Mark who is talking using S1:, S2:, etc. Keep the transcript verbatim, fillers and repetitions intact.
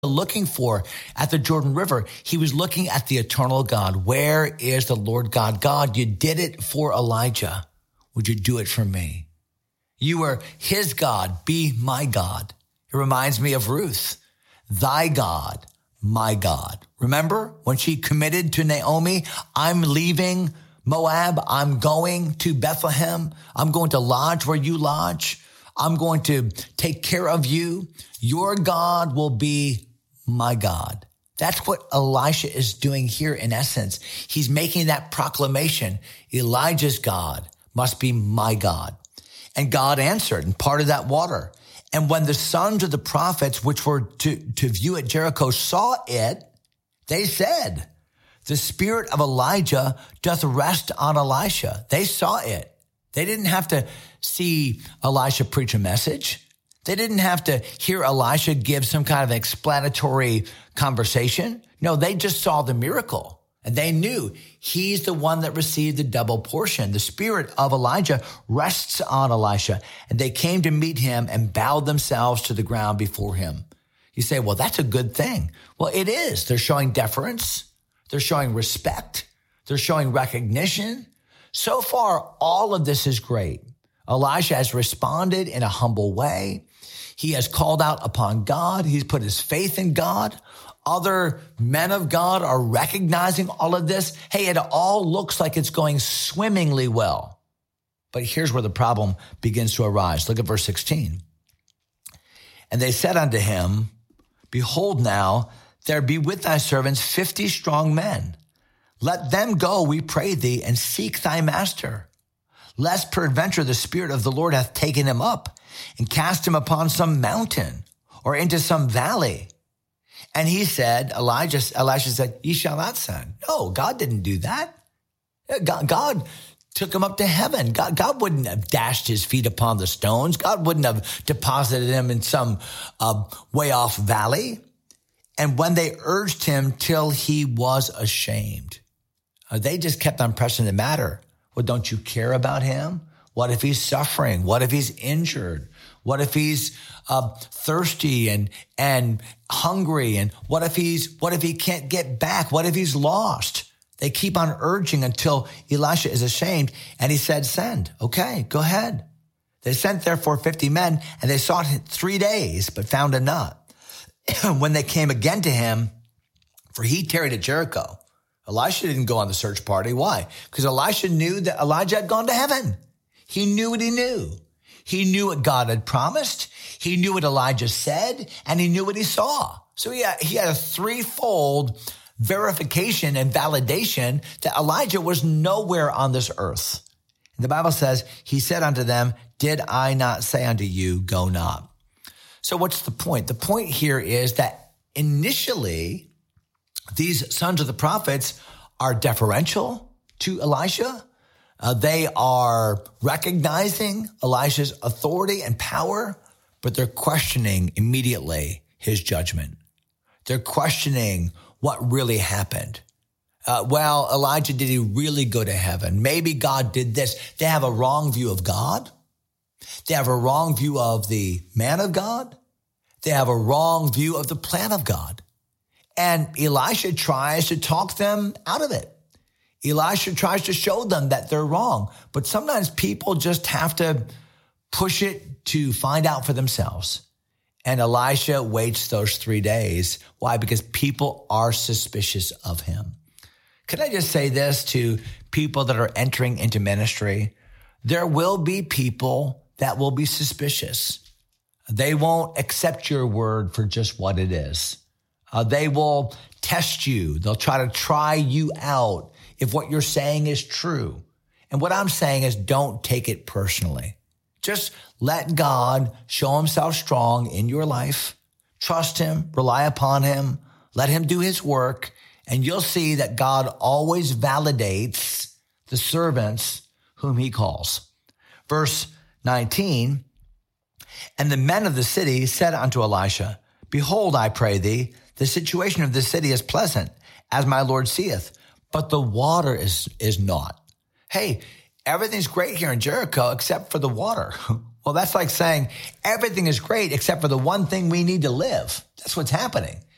S1: looking for at the Jordan River? He was looking at the eternal God. Where is the Lord God? God, you did it for Elijah. Would you do it for me? You are his God. Be my God. It reminds me of Ruth. Thy God, my God. Remember when she committed to Naomi, I'm leaving Moab. I'm going to Bethlehem. I'm going to lodge where you lodge. I'm going to take care of you. Your God will be my God. That's what Elisha is doing here in essence. He's making that proclamation. Elijah's God must be my God. And God answered and parted that water. And when the sons of the prophets, which were to, to view at Jericho, saw it, they said, the spirit of Elijah doth rest on Elisha. They saw it. They didn't have to see Elisha preach a message. They didn't have to hear Elisha give some kind of explanatory conversation. No, they just saw the miracle. And they knew he's the one that received the double portion. The spirit of Elijah rests on Elisha. And they came to meet him and bowed themselves to the ground before him. You say, well, that's a good thing. Well, it is. They're showing deference. They're showing respect. They're showing recognition. So far, all of this is great. Elisha has responded in a humble way. He has called out upon God. He's put his faith in God. Other men of God are recognizing all of this. Hey, it all looks like it's going swimmingly well. But here's where the problem begins to arise. Look at verse sixteen. And they said unto him, behold now, there be with thy servants fifty strong men. Let them go, we pray thee, and seek thy master, lest peradventure the Spirit of the Lord hath taken him up and cast him upon some mountain or into some valley. And he said, Elijah, Elisha said, ye shall not send. No, God didn't do that. God, God took him up to heaven. God, God wouldn't have dashed his feet upon the stones. God wouldn't have deposited him in some uh, way off valley. And when they urged him till he was ashamed, uh, they just kept on pressing the matter. Well, don't you care about him? What if he's suffering? What if he's injured? What if he's uh, thirsty and and hungry? And what if he's what if he can't get back? What if he's lost? They keep on urging until Elisha is ashamed, and he said, "Send." Okay, go ahead. They sent therefore fifty men, and they sought him three days, but found him not. When they came again to him, for he tarried at Jericho, Elisha didn't go on the search party. Why? Because Elisha knew that Elijah had gone to heaven. He knew what he knew. He knew what God had promised. He knew what Elijah said, and he knew what he saw. So he had, he had a threefold verification and validation that Elijah was nowhere on this earth. And the Bible says, he said unto them, did I not say unto you, go not? So what's the point? The point here is that initially, these sons of the prophets are deferential to Elisha. Uh, they are recognizing Elisha's authority and power, but they're questioning immediately his judgment. They're questioning what really happened. Uh, well, Elijah, did he really go to heaven? Maybe God did this. They have a wrong view of God. They have a wrong view of the man of God. They have a wrong view of the plan of God. And Elisha tries to talk them out of it. Elisha tries to show them that they're wrong. But sometimes people just have to push it to find out for themselves. And Elisha waits those three days. Why? Because people are suspicious of him. Can I just say this to people that are entering into ministry? There will be people that will be suspicious. They won't accept your word for just what it is. Uh, they will test you. They'll try to try you out if what you're saying is true. And what I'm saying is don't take it personally. Just let God show himself strong in your life. Trust him, rely upon him, let him do his work, and you'll see that God always validates the servants whom he calls. Verse nineteen, and the men of the city said unto Elisha, behold, I pray thee, the situation of this city is pleasant, as my Lord seeth, but the water is, is not. Hey, everything's great here in Jericho except for the water. Well, that's like saying everything is great except for the one thing we need to live. That's what's happening.